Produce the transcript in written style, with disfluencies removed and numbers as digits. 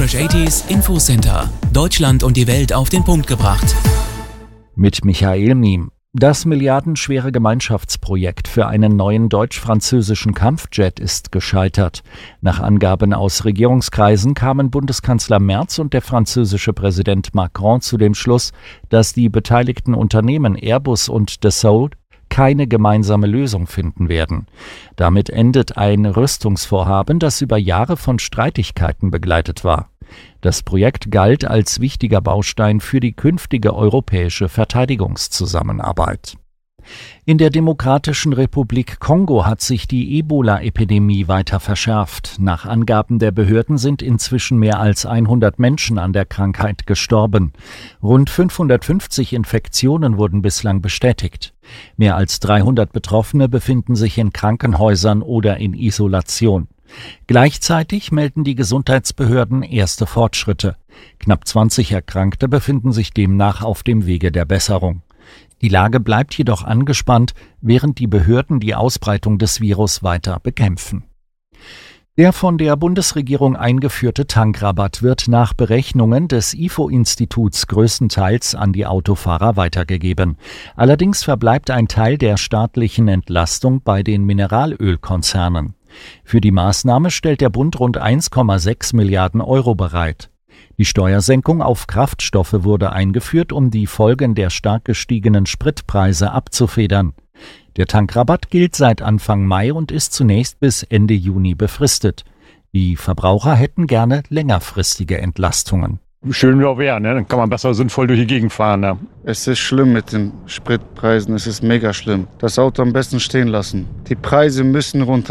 Fresh 80s Infocenter. Deutschland und die Welt auf den Punkt gebracht. Mit Michael Miem. Das milliardenschwere Gemeinschaftsprojekt für einen neuen deutsch-französischen Kampfjet ist gescheitert. Nach Angaben aus Regierungskreisen kamen Bundeskanzler Merz und der französische Präsident Macron zu dem Schluss, dass die beteiligten Unternehmen Airbus und Dassault keine gemeinsame Lösung finden werden. Damit endet ein Rüstungsvorhaben, das über Jahre von Streitigkeiten begleitet war. Das Projekt galt als wichtiger Baustein für die künftige europäische Verteidigungszusammenarbeit. In der Demokratischen Republik Kongo hat sich die Ebola-Epidemie weiter verschärft. Nach Angaben der Behörden sind inzwischen mehr als 100 Menschen an der Krankheit gestorben. Rund 550 Infektionen wurden bislang bestätigt. Mehr als 300 Betroffene befinden sich in Krankenhäusern oder in Isolation. Gleichzeitig melden die Gesundheitsbehörden erste Fortschritte. Knapp 20 Erkrankte befinden sich demnach auf dem Wege der Besserung. Die Lage bleibt jedoch angespannt, während die Behörden die Ausbreitung des Virus weiter bekämpfen. Der von der Bundesregierung eingeführte Tankrabatt wird nach Berechnungen des IFO-Instituts größtenteils an die Autofahrer weitergegeben. Allerdings verbleibt ein Teil der staatlichen Entlastung bei den Mineralölkonzernen. Für die Maßnahme stellt der Bund rund 1,6 Milliarden Euro bereit. Die Steuersenkung auf Kraftstoffe wurde eingeführt, um die Folgen der stark gestiegenen Spritpreise abzufedern. Der Tankrabatt gilt seit Anfang Mai und ist zunächst bis Ende Juni befristet. Die Verbraucher hätten gerne längerfristige Entlastungen. Schön wäre, ne? Dann kann man besser sinnvoll durch die Gegend fahren. Ne? Es ist schlimm mit den Spritpreisen, es ist mega schlimm. Das Auto am besten stehen lassen. Die Preise müssen runter.